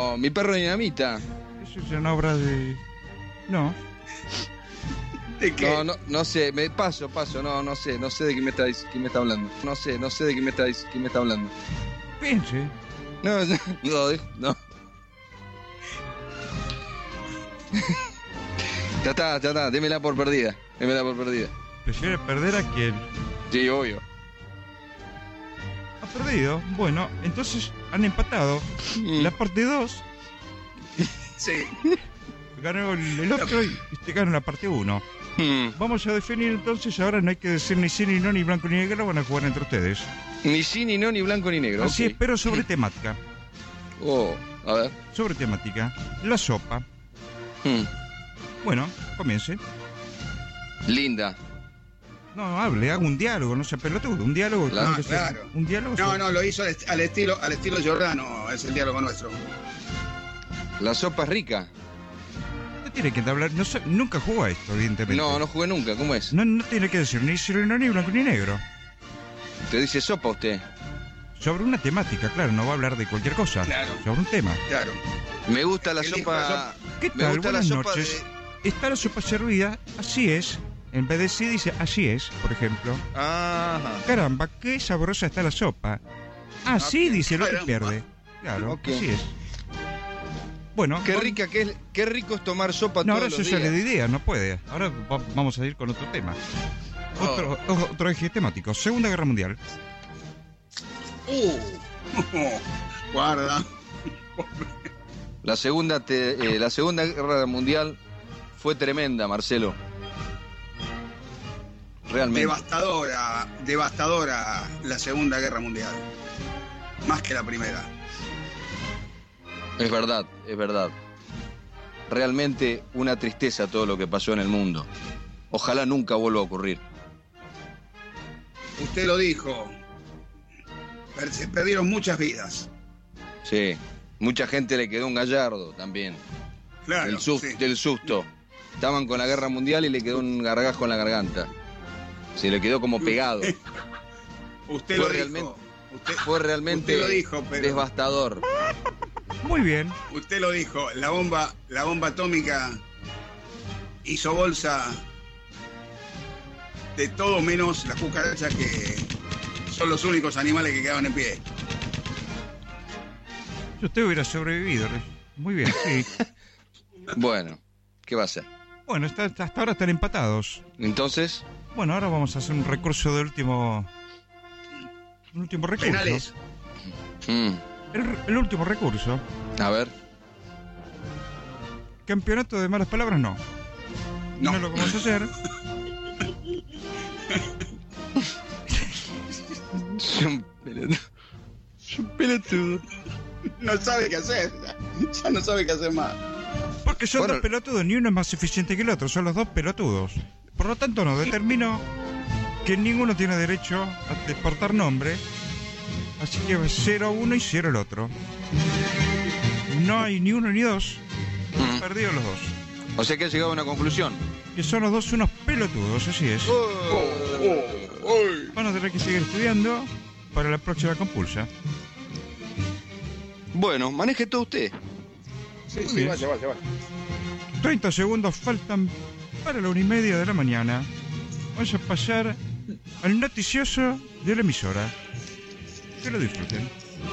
No, mi perro dinamita. Eso es una obra de... No. ¿De qué? No sé, paso, no sé de quién me está hablando. No sé de quién me está hablando. Piense. No. Ya está, démela por perdida. ¿Prefiere perder a quién? Sí, obvio. Ha perdido. Bueno, entonces han empatado. La parte 2 Sí. ganó el otro y este ganó la parte 1. Vamos a definir entonces, ahora no hay que decir ni sí, ni no, ni blanco, ni negro, van a jugar entre ustedes. Ni sí, ni no, ni blanco, ni negro. Así Okay. es, pero sobre temática. A ver. Sobre temática. La sopa. Bueno, comience. Linda. No, hable, haga un diálogo, no sea pelotudo, un diálogo. Claro, tiene que ser claro. Un diálogo. No, lo hizo al estilo Giordano, es el diálogo nuestro. La sopa es rica. No tiene que hablar, nunca jugó a esto, evidentemente. No jugué nunca, ¿cómo es? No tiene que decir ni sí, ni no, ni blanco, ni negro. Te dice sopa usted. Sobre una temática, claro, no va a hablar de cualquier cosa. Claro. Sobre un tema. Claro. Me gusta la Elijo sopa. la sopa. ¿Qué Me tal? gusta Buenas la sopa noches. Está la sopa servida, así es. En vez de sí dice así es, por ejemplo. Ajá. Caramba, qué sabrosa está la sopa. Así dice lo que caramba. pierde. Claro, Ok. así es. Bueno, Qué rica qué rico es tomar sopa no, todos ahora los se sale días. de idea, no puede. Ahora vamos a ir con otro tema. Otro eje temático. Segunda Guerra Mundial. Guarda. La Segunda Guerra Mundial fue tremenda, Marcelo. Realmente. Devastadora la Segunda Guerra Mundial. Más que la primera. Es verdad. Realmente una tristeza todo lo que pasó en el mundo. Ojalá nunca vuelva a ocurrir. Usted lo dijo. Se perdieron muchas vidas. Sí. Mucha gente le quedó un gallardo también. Claro. Del susto. Estaban con la guerra mundial y le quedó un gargajo en la garganta. Se le quedó como pegado. Usted Fue lo realmente- dijo. Fue realmente Usted lo dijo, pero... devastador. Muy bien. Usted lo dijo. La bomba atómica hizo bolsa de todo menos las cucarachas, que son los únicos animales que quedaban en pie. Si usted hubiera sobrevivido. Muy bien, sí. Bueno, ¿qué va a hacer? Bueno, hasta ahora están empatados. Entonces, Bueno, ahora vamos a hacer un recurso de último recurso. Penales. El último recurso. a ver. Campeonato de malas palabras, no. No. No lo vamos a hacer. Es un pelotudo. No sabe qué hacer. Ya no sabe qué hacer más. Porque son Bueno. dos pelotudos, ni uno es más eficiente que el otro, son los dos pelotudos. Por lo tanto, no determino que ninguno tiene derecho a deportar nombre. Así que 0 uno y 0 el otro. No hay ni uno ni dos. Han perdido los dos. O sea que has llegado a una conclusión. Que son los dos unos pelotudos, así es. Van a tener que seguir estudiando para la próxima compulsa. Bueno, maneje todo usted. Sí, Muy bien. vaya. 30 segundos faltan para la 1:30 de la mañana. Vamos a pasar al noticioso de la emisora. Que lo disfruten.